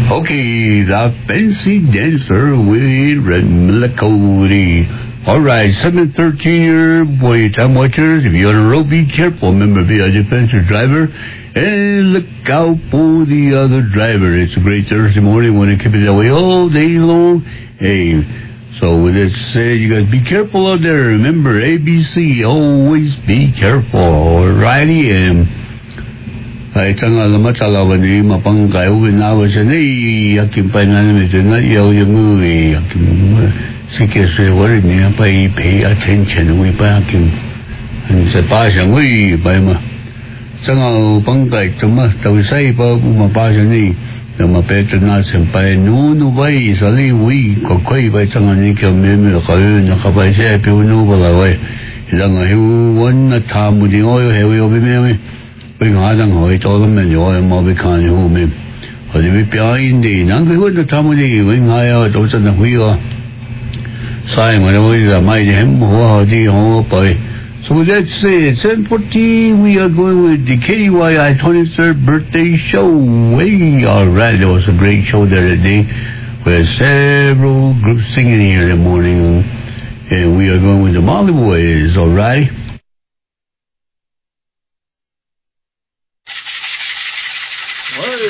Okay, the fancy dancer with Red Melody. All right, 7:13 here, boy, time watchers. If you're on a road, be careful. Remember, be a defensive driver and look out for the other driver. It's a great Thursday morning. Want to keep it that way all day long. Hey, so with that said, you guys be careful out there. Remember, ABC, always be careful. All righty, and ay tanga lamatalawan ni mapangkay uwinawa siya ni yakin pa namin ito na yaw yung yakin sige siya wala niya pa pay attention we pa yakin sa pasang uy pa ma tanga pangkay tama tawisay pa mapasa ni na mapeto na siyempre nuno ba isali uy kakoy ba tanga ni kami kayo nakabay siya piuno ba laway ilang hiwan na tamo di oyo hewe obi me we got on hoi told them and you're more become home or the behind the number with the tamudi wing higher those on the wheel sign whenever the might him or the whole boy. So let's say 10:40 we are going with the KDYI 23rd birthday show. Way alright, it was a great show there today with several groups singing here in the morning, and we are going with the Molly Boys. Alright.